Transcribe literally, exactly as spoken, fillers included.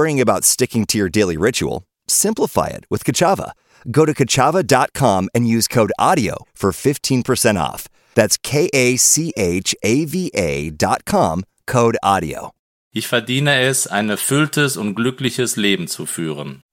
worrying about sticking to your daily ritual? Simplify it with Kachava. Go to kachava dot com and use code AUDIO for fifteen percent off. That's K A C H A V A dot com, code AUDIO. Ich verdiene es, ein erfülltes und glückliches Leben zu führen.